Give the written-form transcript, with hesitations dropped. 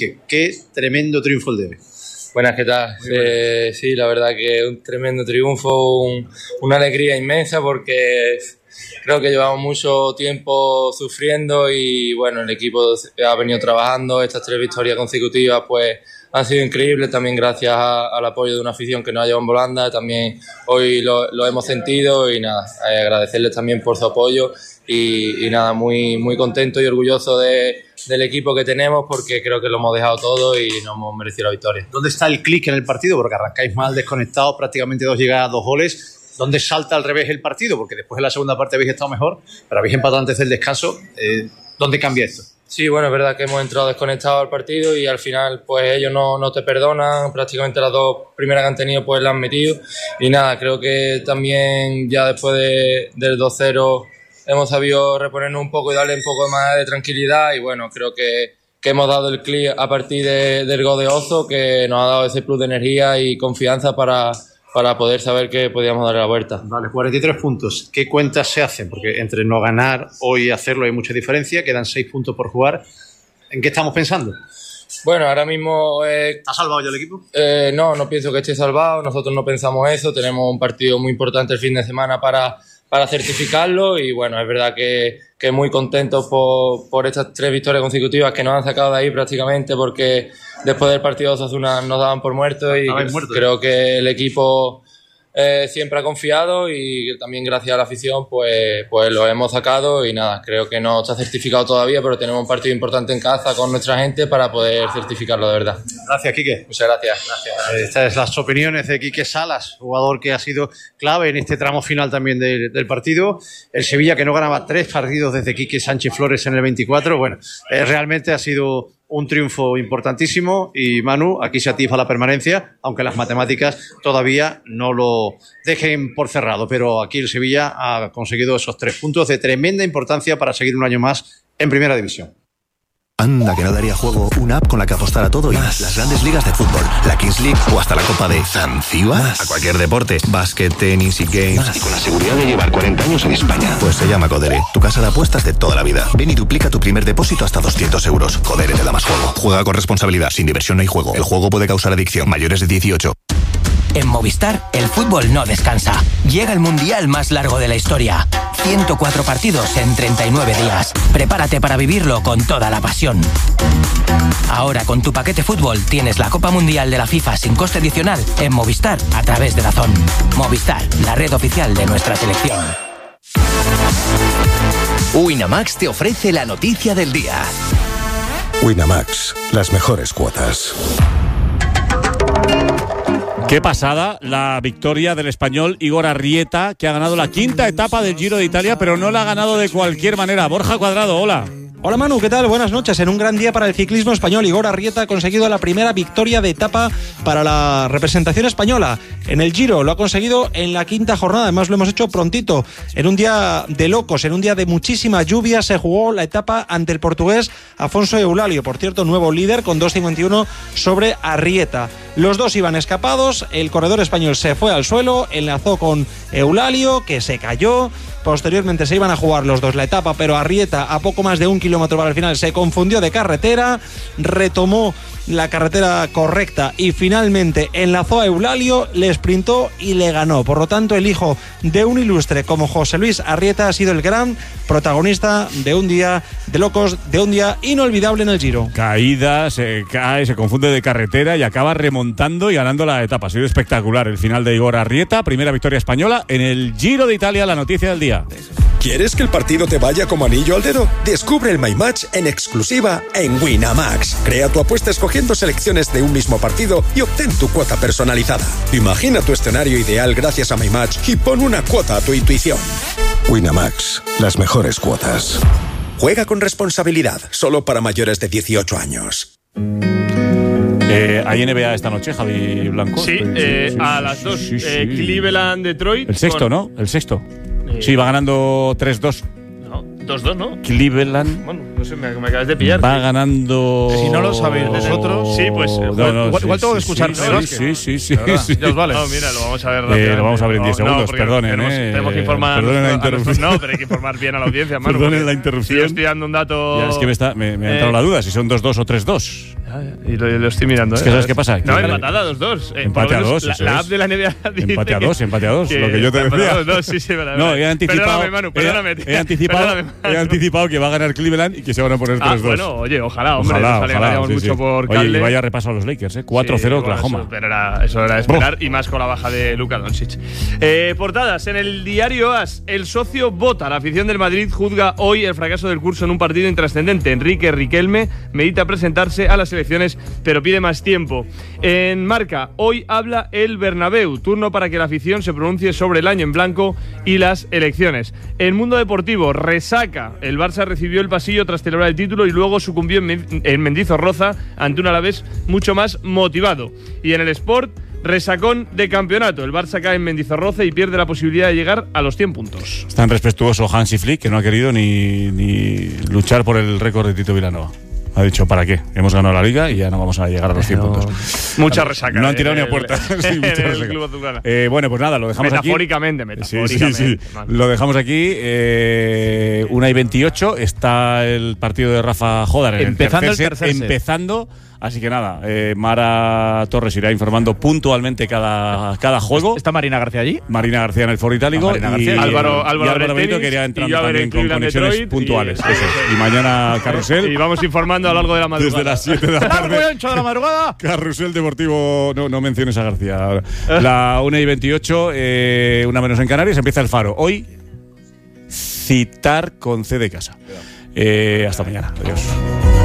Qué tremendo triunfo el de hoy. Buenas, ¿qué tal? Sí, la verdad que un tremendo triunfo, una alegría inmensa porque creo que llevamos mucho tiempo sufriendo y bueno, el equipo ha venido trabajando. Estas 3 victorias consecutivas pues han sido increíbles, también gracias al apoyo de una afición que nos ha llevado en volanda. También hoy lo hemos sentido y nada, agradecerles también por su apoyo y nada, muy contento y orgulloso del equipo que tenemos porque creo que lo hemos dejado todo y nos hemos merecido la victoria. ¿Dónde está el clic en el partido? Porque arrancáis mal, desconectados, prácticamente 2 llegadas, 2 goles. ¿Dónde salta al revés el partido? Porque después en la segunda parte habéis estado mejor, pero habéis empatado antes del descanso. ¿Dónde cambia esto? Sí, bueno, es verdad que hemos entrado desconectados al partido y al final pues ellos no te perdonan, prácticamente las 2 primeras que han tenido pues las han metido y nada, creo que también ya después del 2-0 hemos sabido reponernos un poco y darle un poco más de tranquilidad y bueno, creo que hemos dado el clic a partir del gol de Ozo que nos ha dado ese plus de energía y confianza para poder saber que podíamos darle la vuelta. Vale, 43 puntos. ¿Qué cuentas se hacen? Porque entre no ganar hoy y hacerlo hay mucha diferencia, quedan 6 puntos por jugar. ¿En qué estamos pensando? Bueno, ahora mismo... ¿Está salvado ya el equipo? No pienso que esté salvado, nosotros no pensamos eso, tenemos un partido muy importante el fin de semana para certificarlo y bueno, es verdad que muy contentos por estas 3 victorias consecutivas que nos han sacado de ahí prácticamente porque después del partido de Osasuna nos daban por muertos y creo que el equipo siempre ha confiado y también gracias a la afición pues lo hemos sacado y nada, creo que no está certificado todavía pero tenemos un partido importante en casa con nuestra gente para poder certificarlo de verdad. Gracias, Quique. Muchas gracias. Estas son las opiniones de Quique Salas, jugador que ha sido clave en este tramo final también del partido. El Sevilla que no ganaba 3 partidos desde Quique Sánchez Flores en el 24. Bueno, realmente ha sido un triunfo importantísimo y Manu, aquí se atisba la permanencia, aunque las matemáticas todavía no lo dejen por cerrado, pero aquí el Sevilla ha conseguido esos 3 puntos de tremenda importancia para seguir un año más en Primera División. Anda, que no daría juego una app con la que apostar a todo y más. Las grandes ligas de fútbol, la Kings League o hasta la Copa de Zanzíbar. A cualquier deporte, básquet, tenis y games. Más. Y con la seguridad de llevar 40 años en España. Pues se llama Codere, tu casa de apuestas de toda la vida. Ven y duplica tu primer depósito hasta 200 euros. Codere te da más juego. Juega con responsabilidad, sin diversión no hay juego. El juego puede causar adicción. Mayores de 18. En Movistar, el fútbol no descansa. Llega el mundial más largo de la historia. 104 partidos en 39 días. Prepárate para vivirlo con toda la pasión. Ahora con tu paquete fútbol tienes la Copa Mundial de la FIFA sin coste adicional en Movistar a través de DAZN. Movistar, la red oficial de nuestra selección. Winamax te ofrece la noticia del día. Winamax, las mejores cuotas. Qué pasada la victoria del español Igor Arrieta, que ha ganado la 5ª etapa del Giro de Italia, pero no la ha ganado de cualquier manera. Borja Cuadrado, hola. Hola Manu, ¿qué tal? Buenas noches. En un gran día para el ciclismo español, Igor Arrieta ha conseguido la primera victoria de etapa para la representación española. En el Giro lo ha conseguido en la 5ª jornada, además lo hemos hecho prontito. En un día de locos, en un día de muchísima lluvia, se jugó la etapa ante el portugués Afonso Eulalio, por cierto, nuevo líder con 2.51 sobre Arrieta. Los dos iban escapados, el corredor español se fue al suelo, enlazó con Eulalio, que se cayó. Posteriormente se iban a jugar los dos la etapa, pero Arrieta, a poco más de 1 kilómetro para el final, se confundió de carretera, retomó la carretera correcta y finalmente enlazó a Eulalio, le sprintó y le ganó. Por lo tanto, el hijo de un ilustre como José Luis Arrieta ha sido el gran protagonista de un día de locos, de un día inolvidable en el Giro. Caída, se cae, se confunde de carretera y acaba remontando y ganando la etapa. Ha sido espectacular el final de Igor Arrieta, primera victoria española en el Giro de Italia, la noticia del día. ¿Quieres que el partido te vaya como anillo al dedo? Descubre el My Match en exclusiva en Winamax. Crea tu apuesta escogiendo selecciones de un mismo partido y obtén tu cuota personalizada. Imagina tu escenario ideal gracias a My Match y pon una cuota a tu intuición. Winamax, las mejores cuotas. Juega con responsabilidad, solo para mayores de 18 años. ¿Hay NBA esta noche, Javi Blanco? Sí, a las 2. Sí. Cleveland, Detroit. El sexto, ¿no? El sexto. Sí, va ganando 3-2. No, 2-2, ¿no? Cleveland. Bueno, no sé, me acabas de pillar. Va ganando. Si no lo sabéis vosotros. Sí, pues. Igual tengo que escuchar. Sí. Ya os vale. No, mira, lo vamos a ver rápido. Lo vamos a ver en 10 segundos, perdonen. Tenemos que informar. Perdonen la interrupción. No, pero hay que informar bien a la audiencia, Manu. Perdonen la interrupción. Si yo estoy dando un dato. Ya, es que me ha entrado la duda si son 2-2 o 3-2. Y lo estoy mirando. Es que ¿sabes qué pasa? No, empatada 2-2. Empate a 2. La app de la NBA dice empate a 2, empate a 2. Lo que yo te decía. Sí, verdad. No, he anticipado. Perdóname, Manu, perdóname. He anticipado que va a ganar Cleveland y que se van a poner 3-2. Bueno, oye, ojalá, hombre. Nos alegraríamos mucho por Oye, cable. y vaya repaso a los Lakers, 4-0 Oklahoma. Eso era de esperar, y más con la baja de Luka Doncic. Portadas en el diario AS. El socio vota. La afición del Madrid juzga hoy el fracaso del curso en un partido intrascendente. Enrique Riquelme medita presentarse a las elecciones, pero pide más tiempo. En Marca, hoy habla el Bernabéu. Turno para que la afición se pronuncie sobre el año en blanco y las elecciones. En Mundo Deportivo, resaca. El Barça recibió el pasillo tras celebrar el título y luego sucumbió en Mendizorroza ante un Alavés mucho más motivado. Y en el Sport, resacón de campeonato. El Barça cae en Mendizorroza y pierde la posibilidad de llegar a los 100 puntos. Es tan respetuoso Hansi Flick que no ha querido ni luchar por el récord de Tito Vilanova. Ha dicho, ¿para qué? Hemos ganado la Liga y ya no vamos a llegar a los 100 puntos. Mucha resaca. No han tirado ni a puerta. Sí, mucha resaca. Club azulgrana. Bueno, pues nada, lo dejamos metafóricamente. Sí. Lo dejamos aquí. 1:28. Está el partido de Rafa Jódar en empezando el tercer set. Empezando. Así que nada, Mara Torres irá informando puntualmente cada juego. ¿Está Marina García allí? Marina García en el Foro Itálico. Y Álvaro Benito, que irá entrando también con conexiones puntuales. Y mañana Carrusel. Y vamos informando a lo largo de la madrugada. Desde las 7 de la tarde. ¡Largo y ancho de la madrugada! Carrusel Deportivo, no menciones a García. La 1:28, una menos en Canarias, empieza el Faro. Hoy, citar con C de casa. Hasta mañana. Adiós.